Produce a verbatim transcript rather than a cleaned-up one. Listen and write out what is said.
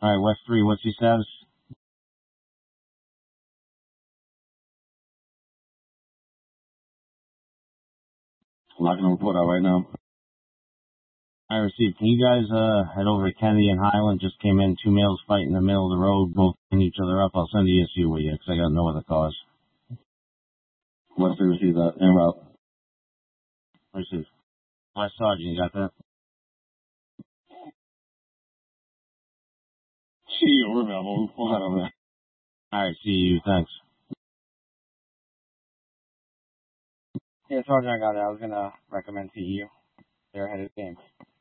Alright, West three, what's your status? I'm not going to report out right now. I received. Can you guys uh, head over to Kennedy and Highland? Just came in, two males fighting in the middle of the road, both picking each other up. I'll send the S U with you, because I got no other cause. West three, receive that. En route. Receive. West Sergeant, you got that? See you, we're available. We'll head over there. Alright, see you, thanks. Yeah, Sergeant, I got it. I was gonna recommend to you. They're ahead of the game.